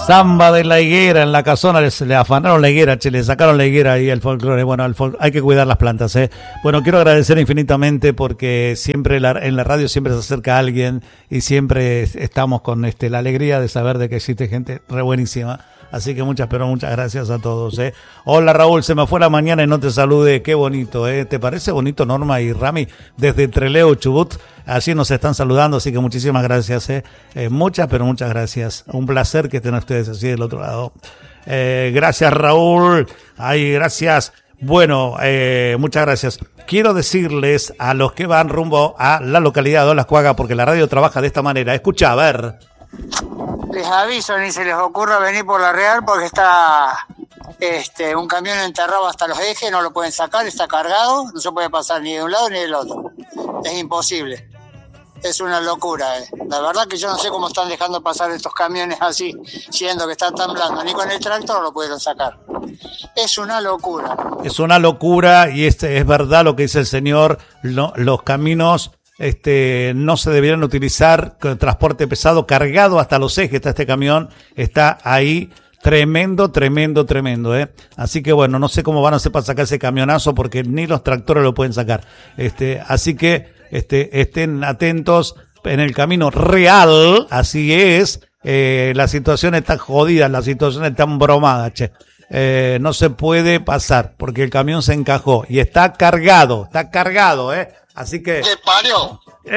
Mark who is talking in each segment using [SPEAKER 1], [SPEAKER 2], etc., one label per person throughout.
[SPEAKER 1] Samba de la higuera en la casona, le afanaron la higuera, le sacaron la higuera ahí al folclore. Bueno, hay que cuidar las plantas, ¿eh? Bueno, quiero agradecer infinitamente porque siempre en la radio siempre se acerca alguien y siempre estamos con la alegría de saber de que existe gente re buenísima. Así que muchas gracias a todos, ¿eh? Hola Raúl, se me fue la mañana y no te salude, qué bonito, ¿eh? ¿Te parece bonito, Norma y Rami? Desde Trelew, Chubut, allí nos están saludando, así que muchísimas gracias, ¿eh? Muchas gracias. Un placer que estén ustedes así del otro lado. Gracias Raúl, ay, gracias. Bueno, muchas gracias. Quiero decirles a los que van rumbo a la localidad de Olascuaga, porque la radio trabaja de esta manera. Escucha, a ver.
[SPEAKER 2] Les aviso, ni se les ocurra venir por la Real porque está un camión enterrado hasta los ejes, no lo pueden sacar, está cargado, no se puede pasar ni de un lado ni del otro. Es imposible. Es una locura. La verdad que yo no sé cómo están dejando pasar estos camiones así, siendo que están tan blandos, ni con el tractor no lo pudieron sacar. Es una locura. Es una locura y es verdad lo que dice el señor, los caminos... no se deberían utilizar con transporte pesado cargado hasta los ejes. Este camión está ahí tremendo, ¿eh? Así que bueno, no sé cómo van a hacer para sacar ese camionazo porque ni los tractores lo pueden sacar. Así que estén atentos en el camino real, así es. La situación está jodida, la situación está embromada, che. No se puede pasar porque el camión se encajó y está cargado, ¿eh? Así que...
[SPEAKER 3] ¿Qué parió?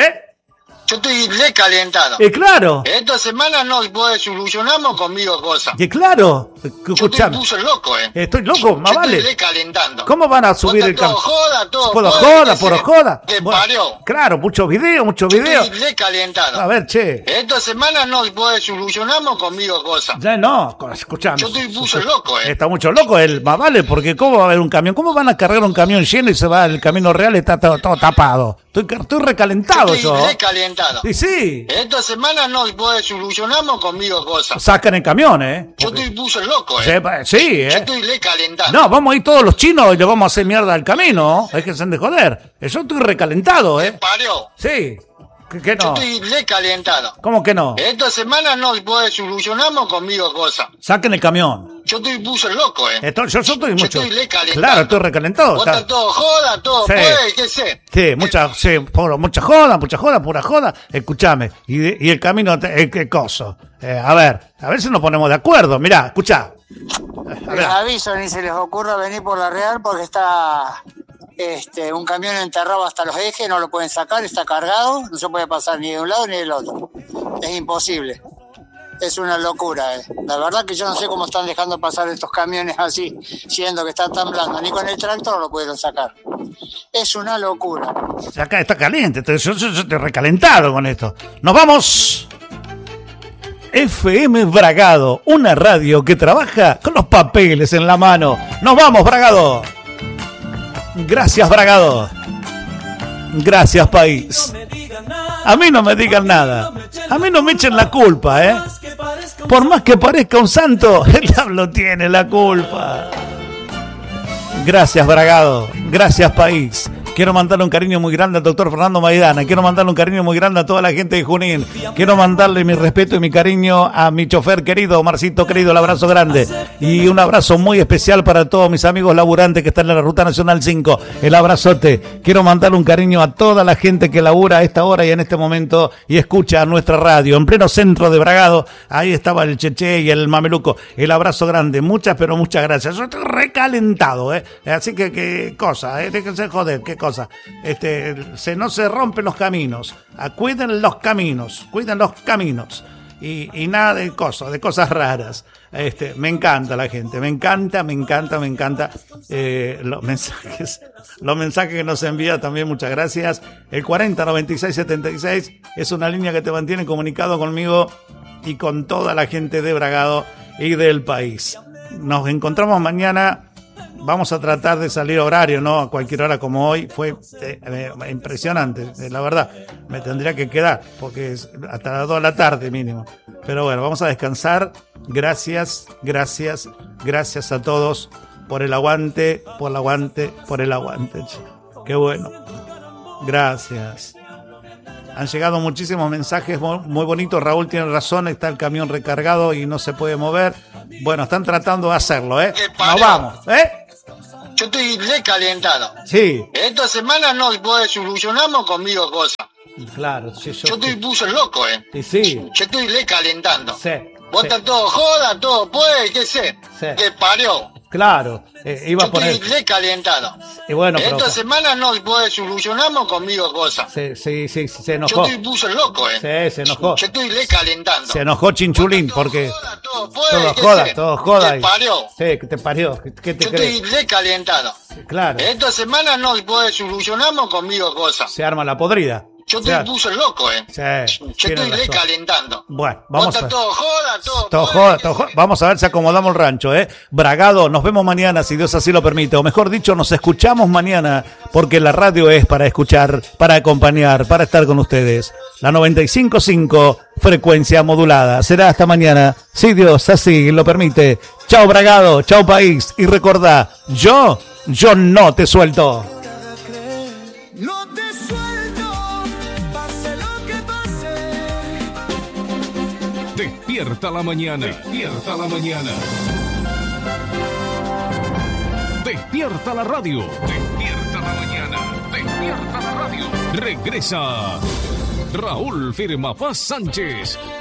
[SPEAKER 3] Yo estoy recalentado.
[SPEAKER 1] Claro.
[SPEAKER 3] Esta semana no solucionamos conmigo cosas.
[SPEAKER 1] Claro. Escuchame.
[SPEAKER 3] Yo estoy loco,
[SPEAKER 1] Estoy loco, más vale.
[SPEAKER 3] Estoy recalentando.
[SPEAKER 1] ¿Cómo van a subir el
[SPEAKER 3] camión? Todo
[SPEAKER 1] por joda.
[SPEAKER 3] ¿Qué parió?
[SPEAKER 1] Claro, muchos videos.
[SPEAKER 3] Estoy recalentado.
[SPEAKER 1] A ver, che.
[SPEAKER 3] Esta semana no solucionamos conmigo cosas.
[SPEAKER 1] Ya no, escuchame.
[SPEAKER 3] Yo estoy loco,
[SPEAKER 1] Está mucho loco más vale, porque ¿cómo va a haber un camión? ¿Cómo van a cargar un camión lleno y se va el camino real y está todo tapado? Estoy recalentado yo.
[SPEAKER 3] Estoy recalentado.
[SPEAKER 1] Y sí.
[SPEAKER 3] Esta semana no solucionamos conmigo cosas.
[SPEAKER 1] Sacan el camión, ¿eh?
[SPEAKER 3] Porque... Yo estoy loco,
[SPEAKER 1] Sí,
[SPEAKER 3] Yo estoy recalentado.
[SPEAKER 1] No, vamos a ir todos los chinos y le vamos a hacer mierda al camino. Déjense de joder. Yo estoy recalentado, ¿eh?
[SPEAKER 3] ¿Parió?
[SPEAKER 1] Sí. ¿Qué no?
[SPEAKER 3] Yo estoy recalentado.
[SPEAKER 1] ¿Cómo que no?
[SPEAKER 3] Esta semana no solucionamos conmigo cosas.
[SPEAKER 1] Saquen el camión.
[SPEAKER 3] Yo estoy loco,
[SPEAKER 1] Yo estoy mucho.
[SPEAKER 3] Yo estoy recalentado.
[SPEAKER 1] Claro, estoy recalentado.
[SPEAKER 3] Está todo joda, todo
[SPEAKER 1] sí.
[SPEAKER 3] Puede, qué sé.
[SPEAKER 1] Sí, mucha joda, pura joda. Escuchame. Y el camino, qué coso. A ver si nos ponemos de acuerdo. Mirá, escuchá.
[SPEAKER 2] Les aviso, ni se les ocurra venir por la Real porque está un camión enterrado hasta los ejes, no lo pueden sacar, está cargado, no se puede pasar ni de un lado ni del otro. Es imposible. Es una locura. La verdad que yo no sé cómo están dejando pasar estos camiones así, siendo que están tan blandos, ni con el tractor lo pudieron sacar. Es una locura.
[SPEAKER 1] Acá está caliente, yo estoy recalentado con esto. ¡Nos vamos! FM Bragado, una radio que trabaja con los papeles en la mano. ¡Nos vamos, Bragado! Gracias, Bragado. Gracias, país. A mí no me digan nada. A mí no me echen la culpa, ¿eh? Por más que parezca un santo, el diablo tiene la culpa. Gracias, Bragado. Gracias, país. Quiero mandarle un cariño muy grande al doctor Fernando Maidana. Quiero mandarle un cariño muy grande a toda la gente de Junín. Quiero mandarle mi respeto y mi cariño a mi chofer querido, Marcito querido, el abrazo grande. Y un abrazo muy especial para todos mis amigos laburantes que están en la Ruta Nacional 5. El abrazote. Quiero mandarle un cariño a toda la gente que labura a esta hora y en este momento y escucha nuestra radio. En pleno centro de Bragado, ahí estaba el Cheche y el Mameluco. El abrazo grande. Muchas gracias. Yo estoy recalentado, ¿eh? Así que qué cosa, déjense joder, qué cosa. No se rompen los caminos. Cuiden los caminos. Y nada de cosas raras. Me encanta la gente, me encanta. Los mensajes que nos envía también, muchas gracias. El 409676 es una línea que te mantiene comunicado conmigo y con toda la gente de Bragado y del país. Nos encontramos mañana. Vamos a tratar de salir horario, no a cualquier hora como hoy. Fue impresionante, la verdad. Me tendría que quedar, porque es hasta las 2 de la tarde mínimo. Pero bueno, vamos a descansar. Gracias a todos por el aguante. Qué bueno. Gracias. Han llegado muchísimos mensajes muy bonitos. Raúl tiene razón, está el camión recargado y no se puede mover. Bueno, están tratando de hacerlo, ¿eh? Nos vamos, ¿eh?
[SPEAKER 3] Yo estoy recalentado.
[SPEAKER 1] Sí.
[SPEAKER 3] Esta semana no solucionamos conmigo cosas.
[SPEAKER 1] Claro, sí,
[SPEAKER 3] yo estoy puso loco, ¿eh?
[SPEAKER 1] Sí, sí.
[SPEAKER 3] Yo estoy recalentando.
[SPEAKER 1] Sí.
[SPEAKER 3] Vos estás todo joda, todo puede, qué sé.
[SPEAKER 1] Sí.
[SPEAKER 3] Que parió.
[SPEAKER 1] Claro, iba a poner...
[SPEAKER 3] Estoy recalentado.
[SPEAKER 1] Y bueno,
[SPEAKER 3] esta semana no solucionamos conmigo cosas.
[SPEAKER 1] Sí, se enojó.
[SPEAKER 3] Yo estoy puso loco, ¿eh?
[SPEAKER 1] Sí, se enojó.
[SPEAKER 3] Yo estoy recalentando.
[SPEAKER 1] Se enojó Chinchulín porque... Todo joda.
[SPEAKER 3] Te parió.
[SPEAKER 1] Sí, que te parió. ¿Qué te
[SPEAKER 3] yo
[SPEAKER 1] crees?
[SPEAKER 3] Estoy recalentado.
[SPEAKER 1] Claro.
[SPEAKER 3] Esta semana no solucionamos conmigo cosas.
[SPEAKER 1] Se arma la podrida.
[SPEAKER 3] Yo estoy puso loco, ¿eh?
[SPEAKER 1] Sí,
[SPEAKER 3] yo estoy recalentando.
[SPEAKER 1] Bueno, vamos a ver.
[SPEAKER 3] Todo joda,
[SPEAKER 1] todo joda. Vamos a ver si acomodamos el rancho, ¿eh? Bragado, nos vemos mañana, si Dios así lo permite. O mejor dicho, nos escuchamos mañana, porque la radio es para escuchar, para acompañar, para estar con ustedes. La 95.5, frecuencia modulada. Será hasta mañana, si Dios así lo permite. Chao, Bragado, chao, país. Y recordá, yo no te suelto.
[SPEAKER 4] Despierta la mañana. Despierta la mañana. Despierta la radio. Despierta la mañana. Despierta la radio. Regresa Raúl Firmapaz Sánchez